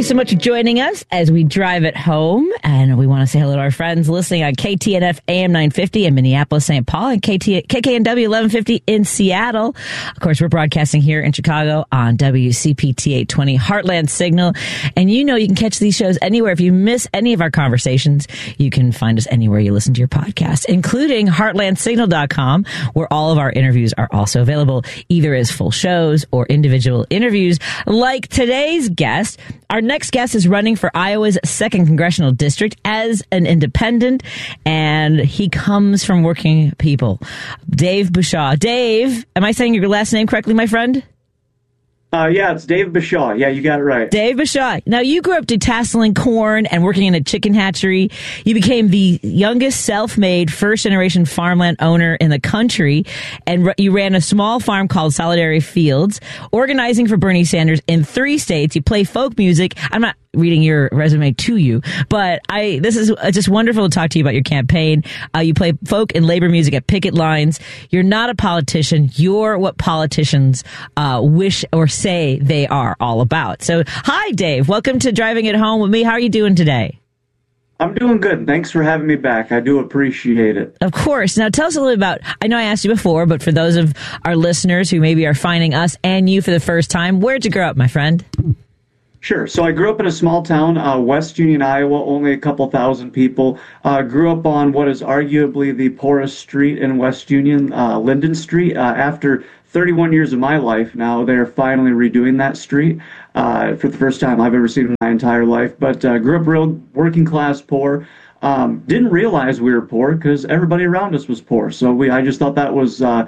you so much for joining us as we drive it home. And we want to say hello to our friends listening on KTNF AM 950 in Minneapolis, St. Paul, and KKNW 1150 in Seattle. Of course, we're broadcasting here in Chicago on WCPT 820 Heartland Signal. And you know you can catch these shows anywhere. If you miss any of our conversations, you can find us anywhere you listen to your podcast, including heartlandsignal.com, where all of our interviews are also available, either as full shows or individual interviews like today's guest. Our next guest is running for Iowa's 2nd Congressional District as an independent, and he comes from working people. Dave Bashaw. Dave, am I saying your last name correctly, my friend? Yeah, it's Dave Bashaw. Yeah, you got it right. Dave Bashaw. Now, you grew up detasseling corn and working in a chicken hatchery. You became the youngest self-made first-generation farmland owner in the country, and you ran a small farm called Solidarity Fields, organizing for Bernie Sanders in 3 states. You play folk music. I'm not reading your resume to you, but this is just wonderful to talk to you about your campaign. You play folk and labor music at picket lines. You're not a politician. You're what politicians wish or say they are all about. So, hi, Dave. Welcome to Driving It Home with me. How are you doing today? I'm doing good. Thanks for having me back. I do appreciate it. Of course. Now, tell us a little about, I know I asked you before, but for those of our listeners who maybe are finding us and you for the first time, where'd you grow up, my friend? Sure. So I grew up in a small town, West Union, Iowa, only a couple thousand people. Grew up on what is arguably the poorest street in West Union, Linden Street. After 31 years of my life now, they're finally redoing that street for the first time I've ever seen in my entire life. But grew up real working class poor. Didn't realize we were poor because everybody around us was poor. So I just thought that was the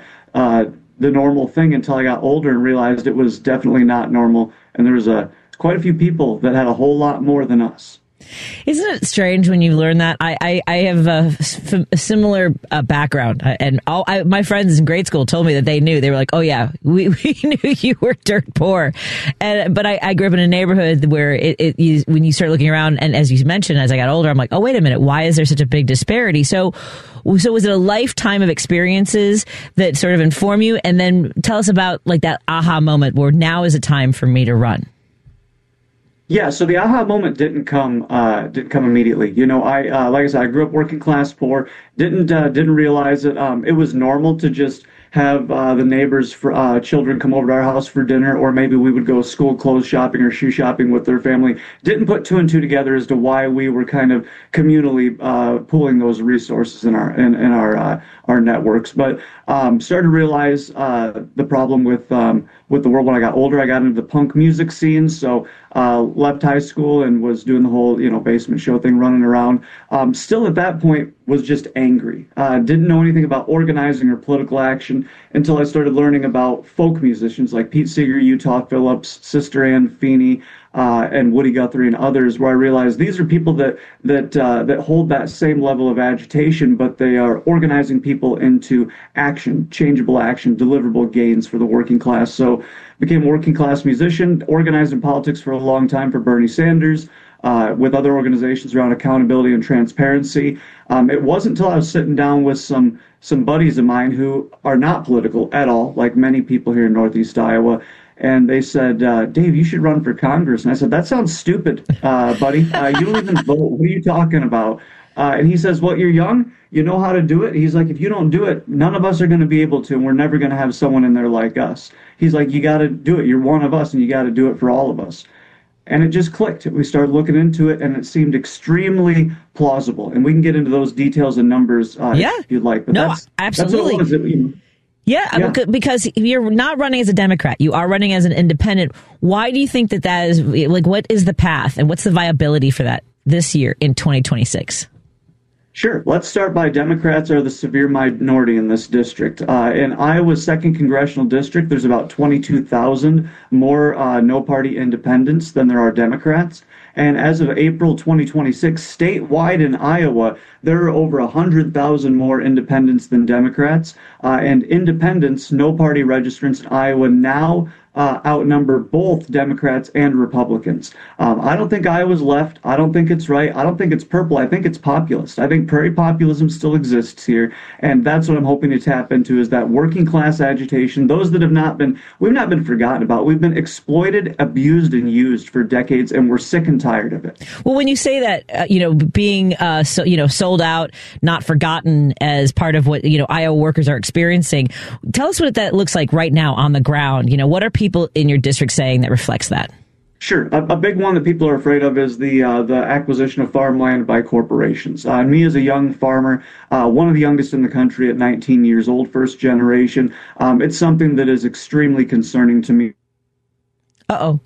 normal thing until I got older and realized it was definitely not normal. And there was quite a few people that had a whole lot more than us. Isn't it strange when you learn that? I have a similar background, and my friends in grade school told me that they knew. They were like, "Oh yeah, we knew you were dirt poor," but I grew up in a neighborhood where when you start looking around, and as you mentioned, as I got older, I'm like, "Oh wait a minute, why is there such a big disparity?" So was it a lifetime of experiences that sort of inform you? And then tell us about like that aha moment where now is a time for me to run. Yeah, so the aha moment didn't come immediately. You know, I like I said, I grew up working class poor. Didn't realize that it was normal to just have the neighbors' children come over to our house for dinner, or maybe we would go school clothes shopping or shoe shopping with their family. Didn't put 2 and 2 together as to why we were kind of communally pooling those resources in our networks. But started to realize the problem with the world when I got older. I got into the punk music scene, so left high school and was doing the whole basement show thing, running around. Still at that point was just angry. Didn't know anything about organizing or political action until I started learning about folk musicians like Pete Seeger, Utah Phillips, Sister Ann Feeney, and Woody Guthrie and others, where I realized these are people that hold that same level of agitation, but they are organizing people into action, changeable action, deliverable gains for the working class. So became a working class musician, organized in politics for a long time for Bernie Sanders, with other organizations around accountability and transparency. It wasn't until I was sitting down with some buddies of mine who are not political at all, like many people here in Northeast Iowa, and they said, Dave, you should run for Congress. And I said, that sounds stupid, buddy. You don't even vote. What are you talking about? And he says, well, you're young. You know how to do it. He's like, if you don't do it, none of us are going to be able to, and we're never going to have someone in there like us. He's like, you got to do it. You're one of us, and you got to do it for all of us. And it just clicked. We started looking into it, and it seemed extremely plausible. And we can get into those details and numbers if you'd like. But no, absolutely. That's what it was. Yeah, because you're not running as a Democrat. You are running as an independent. Why do you think that is, like, what is the path and what's the viability for that this year in 2026? Sure. Let's start by Democrats are the severe minority in this district. In Iowa's 2nd Congressional District, there's about 22,000 more no-party independents than there are Democrats. And as of April 2026, statewide in Iowa, there are over 100,000 more independents than Democrats. And independents, no-party registrants in Iowa now outnumber both Democrats and Republicans. I don't think Iowa's left. I don't think it's right. I don't think it's purple. I think it's populist. I think prairie populism still exists here, and that's what I'm hoping to tap into is that working class agitation. Those that we've not been forgotten about. We've been exploited, abused, and used for decades, and we're sick and tired of it. Well, when you say that, being sold out, not forgotten as part of what Iowa workers are experiencing, tell us what that looks like right now on the ground. What are people in your district saying that reflects that? Sure. A big one that people are afraid of is the acquisition of farmland by corporations. Me as a young farmer, one of the youngest in the country at 19 years old, first generation, it's something that is extremely concerning to me. Uh-oh.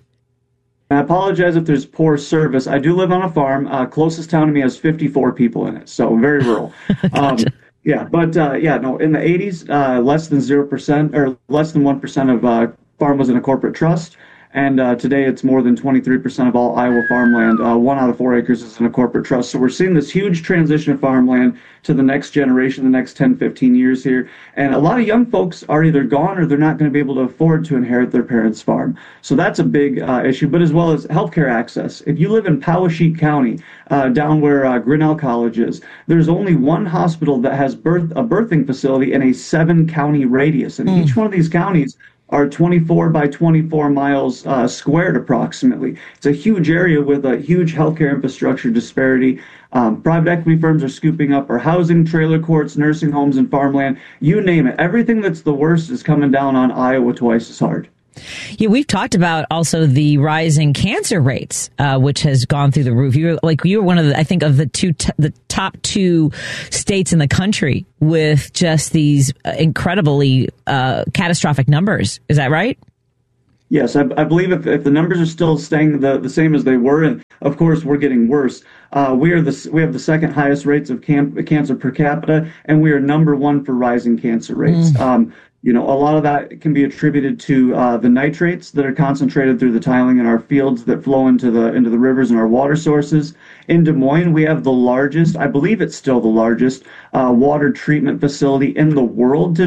I apologize if there's poor service. I do live on a farm. Closest town to me has 54 people in it, so very rural. Gotcha. In the 80s, less than 0% or less than 1% of farm was in a corporate trust. And today it's more than 23% of all Iowa farmland. 1 out of 4 acres is in a corporate trust. So we're seeing this huge transition of farmland to the next generation, the next 10, 15 years here. And a lot of young folks are either gone or they're not going to be able to afford to inherit their parents' farm. So that's a big issue, but as well as healthcare access. If you live in Poweshiek County, down where Grinnell College is, there's only one hospital that has a birthing facility in a 7-county radius. And each one of these counties are 24 by 24 miles squared approximately. It's a huge area with a huge healthcare infrastructure disparity. Private equity firms are scooping up our housing, trailer courts, nursing homes, and farmland. You name it. Everything that's the worst is coming down on Iowa twice as hard. Yeah, we've talked about also the rising cancer rates, which has gone through the roof. You were one of the, I think, of the top 2 states in the country with just these incredibly catastrophic numbers. Is that right? Yes, I believe if the numbers are still staying the same as they were, and of course we're getting worse. We have the second highest rates of cancer per capita, and we are number 1 for rising cancer rates. A lot of that can be attributed to the nitrates that are concentrated through the tiling in our fields that flow into the rivers and our water sources. In Des Moines, we have the largest, I believe it's still the largest, water treatment facility in the world.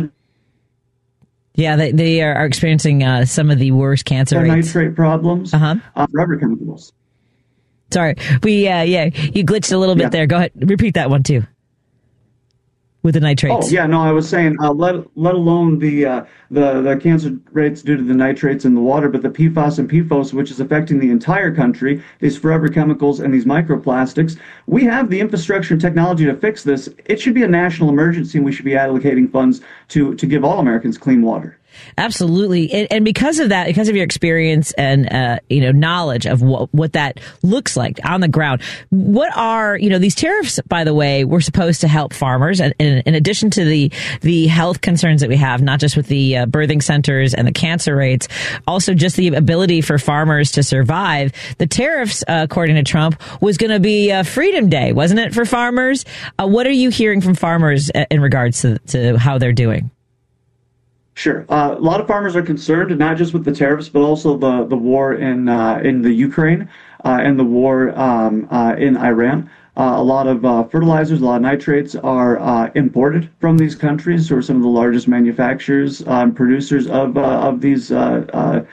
Yeah, they are experiencing some of the worst cancer rates. Nitrate problems, rubber chemicals. Sorry, you glitched a little bit there. Go ahead, repeat that one too. With the nitrates. Oh, yeah, no, I was saying, let alone the cancer rates due to the nitrates in the water, but the PFAS and PFOS, which is affecting the entire country, these forever chemicals and these microplastics. We have the infrastructure and technology to fix this. It should be a national emergency, and we should be allocating funds to give all Americans clean water. Absolutely. And because of that, because of your experience and, knowledge of what that looks like on the ground, what are, these tariffs, by the way, we're supposed to help farmers. And in addition to the health concerns that we have, not just with the birthing centers and the cancer rates, also just the ability for farmers to survive. The tariffs, according to Trump, was going to be Freedom Day, wasn't it, for farmers? What are you hearing from farmers in regards to how they're doing? Sure. A lot of farmers are concerned, not just with the tariffs, but also the war in the Ukraine and the war in Iran. A lot of fertilizers, a lot of nitrates are imported from these countries, who are some of the largest manufacturers and producers of these farm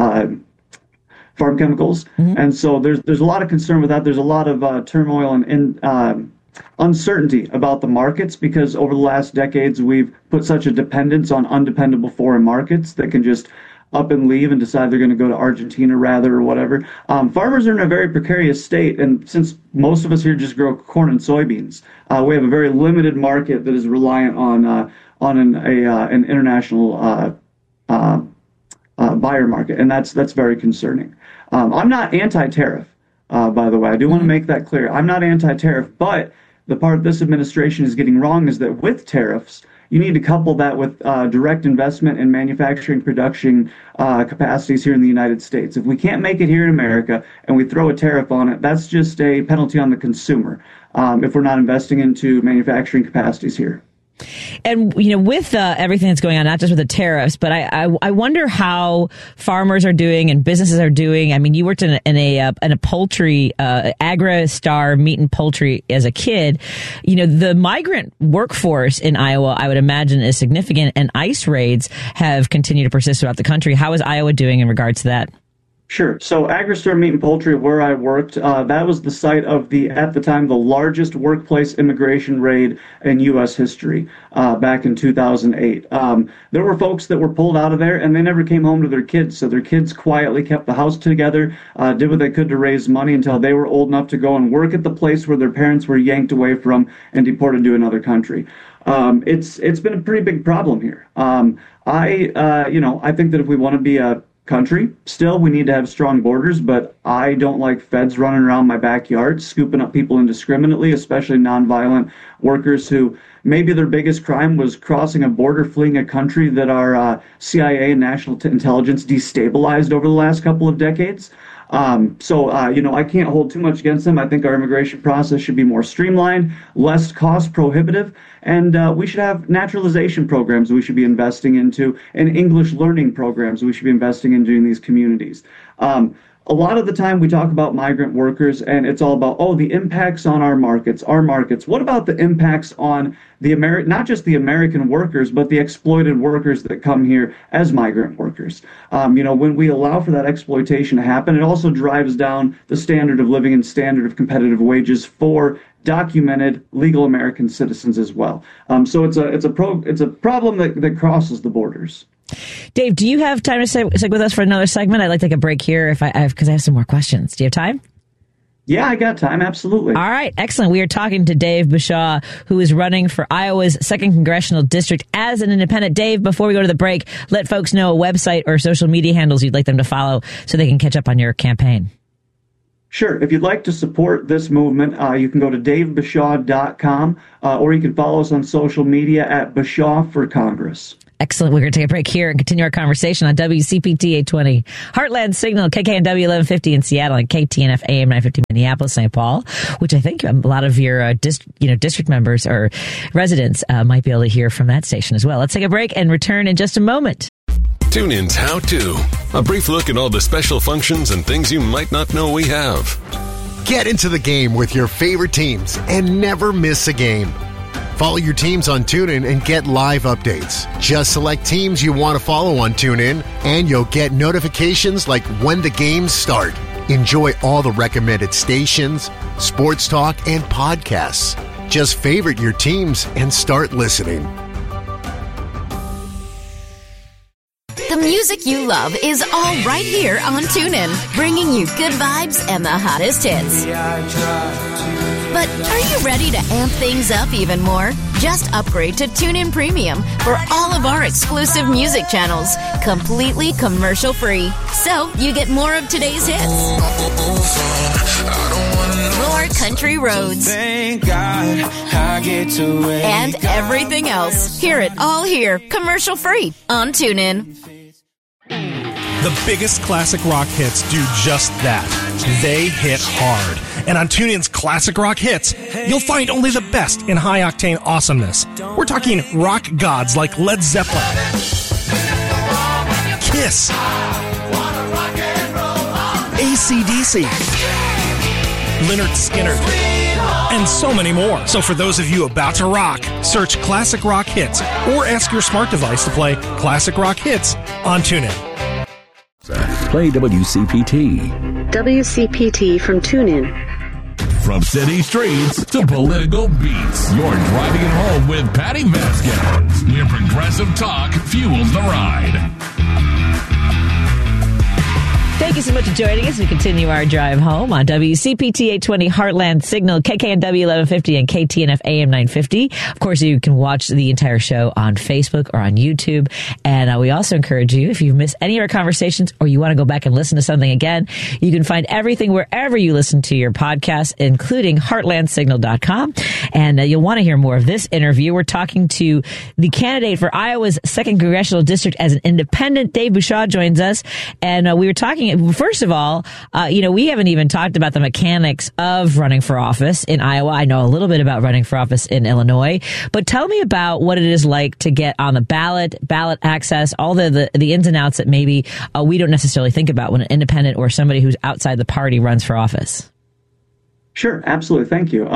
chemicals. Mm-hmm. And so there's a lot of concern with that. There's a lot of turmoil and uncertainty about the markets, because over the last decades we've put such a dependence on undependable foreign markets that can just up and leave and decide they're going to go to Argentina rather or whatever. Farmers are in a very precarious state, and since most of us here just grow corn and soybeans, we have a very limited market that is reliant on an international buyer market, and that's very concerning. I'm not anti-tariff. By the way, I do want to make that clear. I'm not anti-tariff, but the part this administration is getting wrong is that with tariffs, you need to couple that with direct investment in manufacturing production capacities here in the United States. If we can't make it here in America and we throw a tariff on it, that's just a penalty on the consumer if we're not investing into manufacturing capacities here. And, with everything that's going on, not just with the tariffs, but I wonder how farmers are doing and businesses are doing. I mean, you worked in a poultry, AgriStar meat and poultry as a kid. The migrant workforce in Iowa, I would imagine, is significant, and ICE raids have continued to persist throughout the country. How is Iowa doing in regards to that? Sure. So AgriStar Meat and Poultry, where I worked, that was the site of at the time, the largest workplace immigration raid in U.S. history back in 2008. There were folks that were pulled out of there, and they never came home to their kids. So their kids quietly kept the house together, did what they could to raise money until they were old enough to go and work at the place where their parents were yanked away from and deported to another country. It's been a pretty big problem here. I think that if we want to be a country, still, we need to have strong borders, but I don't like feds running around my backyard, scooping up people indiscriminately, especially nonviolent workers who maybe their biggest crime was crossing a border, fleeing a country that our CIA and national intelligence destabilized over the last couple of decades. I can't hold too much against them. I think our immigration process should be more streamlined, less cost prohibitive, and we should have naturalization programs we should be investing into, and English learning programs we should be investing into in these communities. A lot of the time we talk about migrant workers and it's all about, the impacts on our markets. What about the impacts on not just the American workers, but the exploited workers that come here as migrant workers? When we allow for that exploitation to happen, it also drives down the standard of living and standard of competitive wages for documented legal American citizens as well. So it's a problem that crosses the borders. Dave, do you have time to stick with us for another segment? I'd like to take a break here because I have some more questions. Do you have time? Yeah, I got time. Absolutely. All right. Excellent. We are talking to Dave Bashaw, who is running for Iowa's 2nd Congressional District as an independent. Dave, before we go to the break, let folks know a website or social media handles you'd like them to follow so they can catch up on your campaign. Sure. If you'd like to support this movement, you can go to davebashaw.com or you can follow us on social media at Bashaw for Congress. Excellent. We're going to take a break here and continue our conversation on WCPT 820, Heartland Signal, KKNW 1150 in Seattle, and KTNF AM 950 Minneapolis, St. Paul, which I think a lot of your district members or residents might be able to hear from that station as well. Let's take a break and return in just a moment. TuneIn's How To, a brief look at all the special functions and things you might not know we have. Get into the game with your favorite teams and never miss a game. Follow your teams on TuneIn and get live updates. Just select teams you want to follow on TuneIn, and you'll get notifications like when the games start. Enjoy all the recommended stations, sports talk, and podcasts. Just favorite your teams and start listening. The music you love is all right here on TuneIn, bringing you good vibes and the hottest hits. But are you ready to amp things up even more? Just upgrade to TuneIn Premium for all of our exclusive music channels, completely commercial-free. So you get more of today's hits, more country roads, thank God I get to wake and everything else. Hear it all here, commercial-free on TuneIn. The biggest classic rock hits do just that. They hit hard. And on TuneIn's Classic Rock Hits, you'll find only the best in high-octane awesomeness. We're talking rock gods like Led Zeppelin, Kiss, AC/DC, Lynyrd Skynyrd, and so many more. So for those of you about to rock, search Classic Rock Hits or ask your smart device to play Classic Rock Hits on TuneIn. Play WCPT. WCPT from TuneIn. From city streets to political beats, you're driving it home with Patty Vasquez. Where progressive talk fuels the ride. Thank you so much for joining us. We continue our drive home on WCPT 820 Heartland Signal, KKNW 1150 and KTNF AM 950. Of course, you can watch the entire show on Facebook or on YouTube. And we also encourage you, if you miss any of our conversations or you want to go back and listen to something again, you can find everything wherever you listen to your podcasts, including heartlandsignal.com. And you'll want to hear more of this interview. We're talking to the candidate for Iowa's 2nd Congressional District as an independent. Dave Bashaw joins us. And we first of all, we haven't even talked about the mechanics of running for office in Iowa. I know a little bit about running for office in Illinois, but tell me about what it is like to get on the ballot access, all the ins and outs that maybe we don't necessarily think about when an independent or somebody who's outside the party runs for office. Sure, absolutely. Thank you.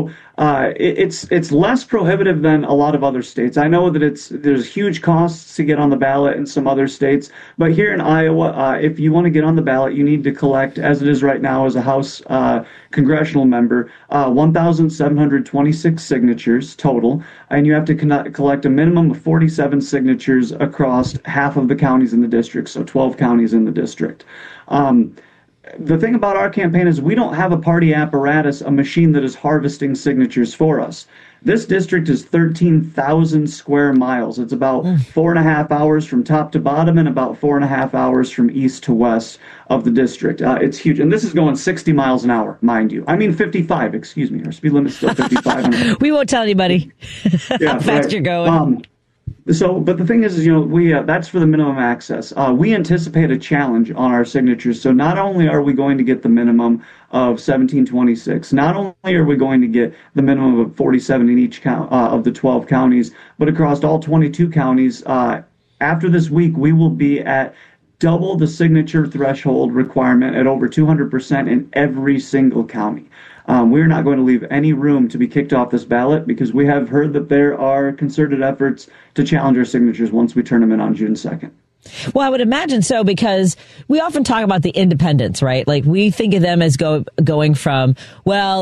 It's less prohibitive than a lot of other states. I know that there's huge costs to get on the ballot in some other states, but here in Iowa, if you want to get on the ballot, you need to collect, as it is right now as a House congressional member, 1,726 signatures total, and you have to collect a minimum of 47 signatures across half of the counties in the district, so 12 counties in the district. The thing about our campaign is we don't have a party apparatus, a machine that is harvesting signatures for us. This district is 13,000 square miles. It's about 4.5 hours from top to bottom and about 4.5 hours from east to west of the district. It's huge. And this is going 60 miles an hour, mind you. I mean 55, excuse me. Our speed limit's still 55. We won't tell anybody how fast you're going. But the thing is we that's for the minimum access. We anticipate a challenge on our signatures. So not only are we going to get the minimum of 1726, not only are we going to get the minimum of 47 in each count of the 12 counties, but across all 22 counties, after this week, we will be at double the signature threshold requirement at over 200% in every single county. We're not going to leave any room to be kicked off this ballot because we have heard that there are concerted efforts to challenge our signatures once we turn them in on June 2nd. Well, I would imagine so, because we often talk about the independents, right? Like we think of them as going from, well,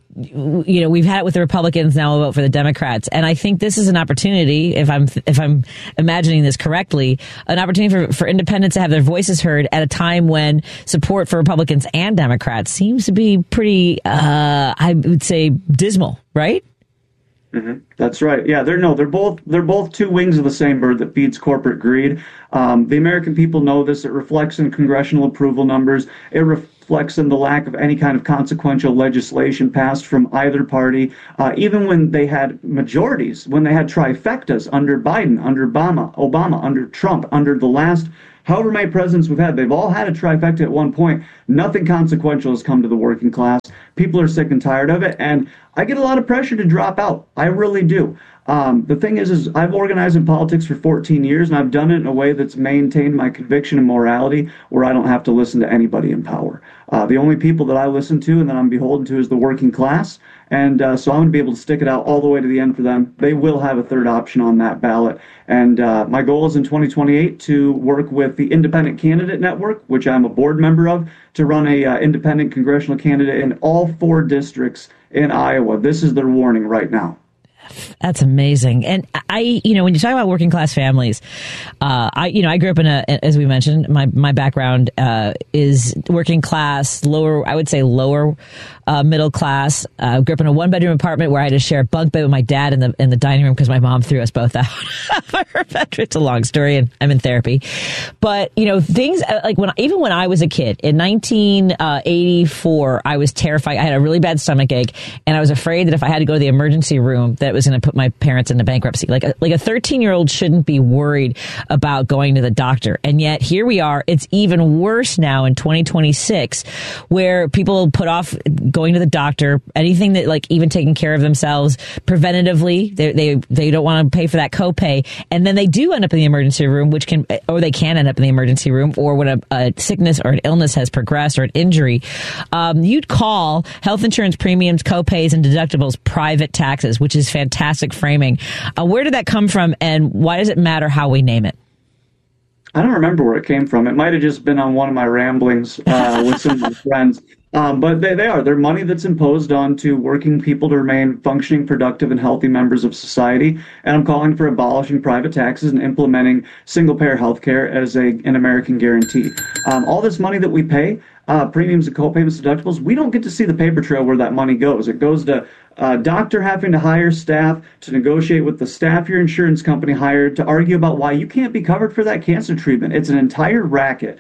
we've had it with the Republicans, now we'll vote for the Democrats. And I think this is an opportunity, if I'm imagining this correctly, an opportunity for independents to have their voices heard at a time when support for Republicans and Democrats seems to be pretty, I would say, dismal, right? Mm-hmm. That's right. Yeah, they're both two wings of the same bird that feeds corporate greed. The American people know this. It reflects in congressional approval numbers. It reflects in the lack of any kind of consequential legislation passed from either party. Even when they had majorities, when they had trifectas under Biden, under Obama, under Trump, under the last however many presidents we've had, they've all had a trifecta at one point. Nothing consequential has come to the working class. People are sick and tired of it, and I get a lot of pressure to drop out. I really do. The thing is I've organized in politics for 14 years, and I've done it in a way that's maintained my conviction and morality where I don't have to listen to anybody in power. The only people that I listen to and that I'm beholden to is the working class, and so I'm going to be able to stick it out all the way to the end for them. They will have a third option on that ballot, and my goal is in 2028 to work with the Independent Candidate Network, which I'm a board member of, to run a independent congressional candidate in all 4 districts in Iowa. This is their warning right now. That's amazing. And when you talk about working class families, I grew up as we mentioned, my background is working class, lower middle class. Grew up in a 1-bedroom apartment where I had to share a bunk bed with my dad in the dining room because my mom threw us both out of her bedroom. It's a long story, and I'm in therapy. But things like when I was a kid in 1984, I was terrified. I had a really bad stomach ache, and I was afraid that if I had to go to the emergency room, that it was going to put my parents into bankruptcy. Like a 13-year-old shouldn't be worried about going to the doctor, and yet here we are. It's even worse now in 2026, where people put off going to the doctor, anything that like even taking care of themselves preventatively. They don't want to pay for that copay, and then they do end up in the emergency room, they can end up in the emergency room, or when a sickness or an illness has progressed or an injury. You'd call health insurance premiums, copays, and deductibles private taxes, which is fantastic framing. Where did that come from, and why does it matter how we name it? I don't remember where it came from. It might have just been on one of my ramblings with some of my friends. But they're money that's imposed onto working people to remain functioning, productive, and healthy members of society. And I'm calling for abolishing private taxes and implementing single-payer health care as an American guarantee. All this money that we pay, premiums and co-payments, deductibles, we don't get to see the paper trail where that money goes. It goes to a doctor having to hire staff to negotiate with the staff your insurance company hired to argue about why you can't be covered for that cancer treatment. It's an entire racket.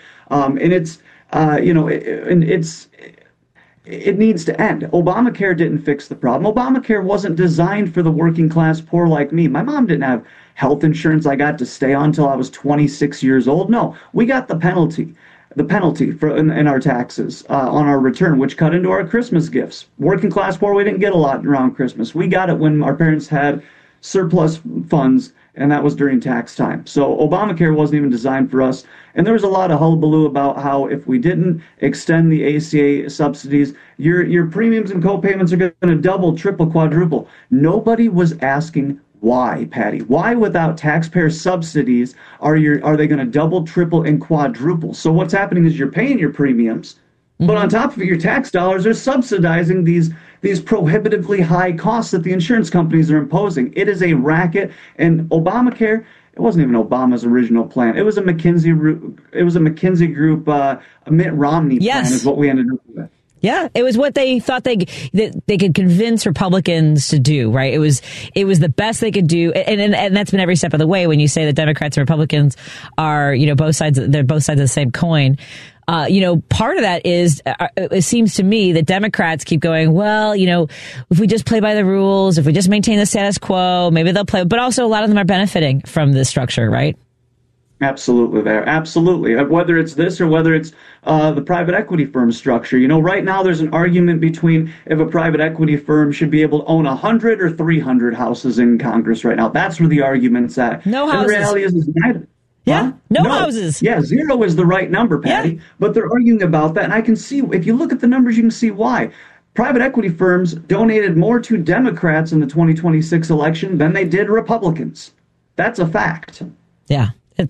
It needs to end. Obamacare didn't fix the problem. Obamacare wasn't designed for the working class poor like me. My mom didn't have health insurance I got to stay on until I was 26 years old. No, we got the penalty. the penalty in our taxes on our return, which cut into our Christmas gifts. Working class poor, we didn't get a lot around Christmas. We got it when our parents had surplus funds, and that was during tax time. So Obamacare wasn't even designed for us. And there was a lot of hullabaloo about how if we didn't extend the ACA subsidies, your premiums and co-payments are going to double, triple, quadruple. Nobody was asking why, Patty. Why, without taxpayer subsidies, are they going to double, triple, and quadruple? So what's happening is you're paying your premiums, but on top of it, your tax dollars are subsidizing these prohibitively high costs that the insurance companies are imposing. It is a racket, and Obamacare, it wasn't even Obama's original plan. It was a McKinsey Group, a Mitt Romney plan is what we ended up with. Yeah, it was what they thought they could convince Republicans to do, right? It was the best they could do, and that's been every step of the way. When you say that Democrats and Republicans are, they're both sides of the same coin. Part of that is, it seems to me that Democrats keep going, well, if we just play by the rules, if we just maintain the status quo, maybe they'll play. But also a lot of them are benefiting from this structure, right? Absolutely there. Absolutely. Whether it's this or whether it's the private equity firm structure. Right now there's an argument between if a private equity firm should be able to own 100 or 300 houses in Congress right now. That's where the argument's at. No houses. And the reality is neither. Yeah, no houses. Yeah, 0 is the right number, Patty. Yeah. But they're arguing about that, and I can see, if you look at the numbers, you can see why. Private equity firms donated more to Democrats in the 2026 election than they did Republicans. That's a fact. Yeah.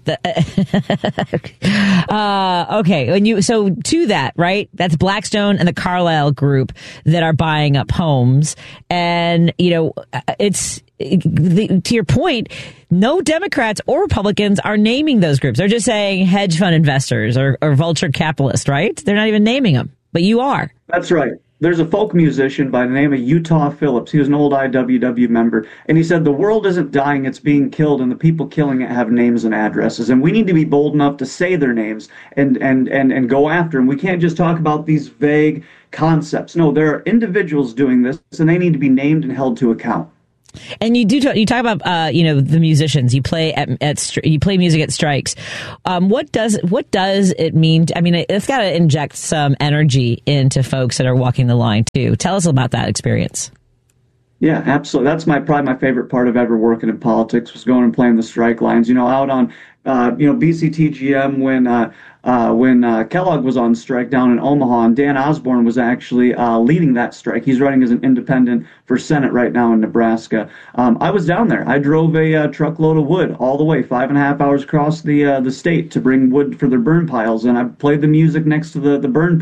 Okay. So to that, right? That's Blackstone and the Carlyle Group that are buying up homes. And, it's to your point, no Democrats or Republicans are naming those groups. They're just saying hedge fund investors or vulture capitalists, right? They're not even naming them, but you are. That's right. There's a folk musician by the name of Utah Phillips. He was an old IWW member. And he said, the world isn't dying, it's being killed, and the people killing it have names and addresses. And we need to be bold enough to say their names and go after them. We can't just talk about these vague concepts. No, there are individuals doing this, and they need to be named and held to account. And you talk about the musicians. You play you play music at strikes. What does it mean? It's got to inject some energy into folks that are walking the line too. Tell us about that experience. Yeah, absolutely. That's probably my favorite part of ever working in politics was going and playing the strike lines. Out on BCTGM when Kellogg was on strike down in Omaha, and Dan Osborne was actually leading that strike. He's running as an independent for Senate right now in Nebraska. I was down there. I drove a truckload of wood all the way, 5.5 hours across the state to bring wood for their burn piles, and I played the music next to the burn